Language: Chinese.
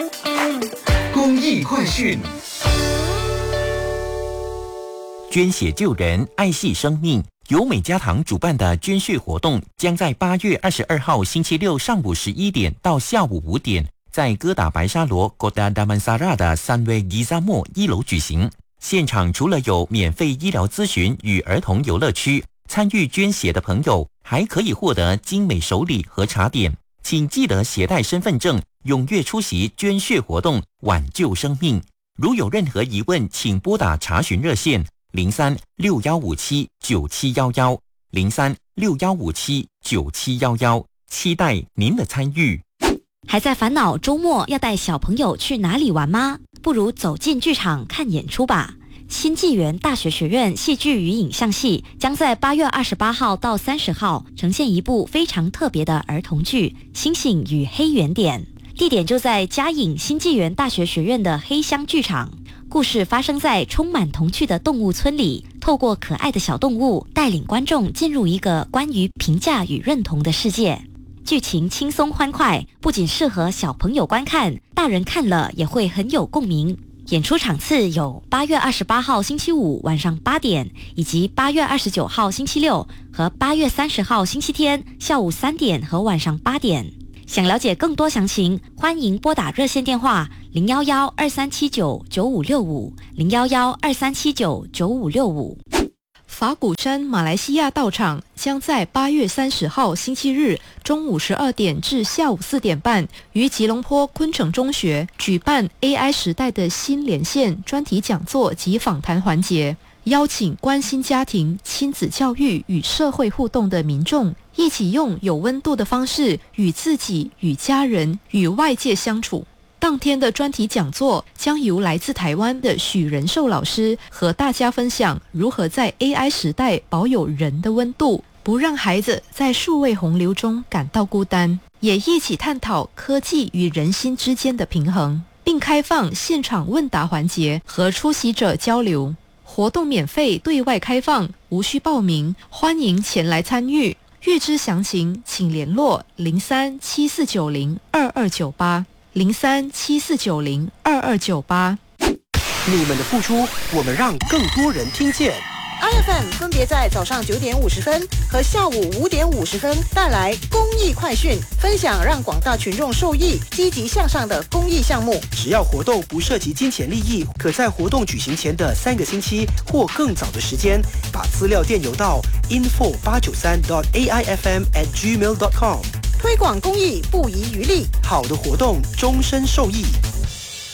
公益快讯。 捐血救人，爱惜生命。由美家堂主办的捐血活动将在8月22号星期六上午11点到下午5点，在哥打白沙罗 Kota Damansara 的Sunway Gizamo 1楼举行。现场除了有免费医疗咨询与儿童游乐区，参与捐血的朋友还可以获得精美手礼和茶点。请记得携带身份证，踊跃出席捐血活动，挽救生命。如有任何疑问，请拨打查询热线0361579711 0361579711，期待您的参与。 还在烦恼周末要带小朋友去哪里玩吗？不如走进剧场看演出吧。新纪元大学学院戏剧与影像系将在8月28号到30号呈现一部非常特别的儿童剧《星星与黑圆点》，地点就在嘉颖新纪元大学学院的黑箱剧场。故事发生在充满童趣的动物村里，透过可爱的小动物带领观众进入一个关于评价与认同的世界。剧情轻松欢快，不仅适合小朋友观看，大人看了也会很有共鸣。演出场次有8月28号星期五晚上8点，以及8月29号星期六和8月30号星期天下午3点和晚上8点。想了解更多详情，欢迎拨打热线电话011-2379-9565 011-2379-9565。 法鼓山马来西亚道场将在8月30号星期日中午12点至下午4点半，于吉隆坡昆城中学举办 AI 时代的新连线专题讲座及访谈环节，邀请关心家庭、亲子教育与社会互动的民众，一起用有温度的方式与自己、与家人、与外界相处。当天的专题讲座将由来自台湾的许仁寿老师和大家分享如何在 AI 时代保有人的温度，不让孩子在数位洪流中感到孤单，也一起探讨科技与人心之间的平衡，并开放现场问答环节和出席者交流。活动免费对外开放，无需报名，欢迎前来参与。预知详情请联络0374902298 0374902298。 你们的付出，我们让更多人听见。 IFM 分别在早上9点50分和下午5点50分带来公益快讯，分享让广大群众受益、积极向上的公益项目。 只要活动不涉及金钱利益，可在活动举行前的3个星期或更早的时间，把资料电邮到 info893.aifm@gmail.com。 推广公益不遗余力， 好的活动终身受益。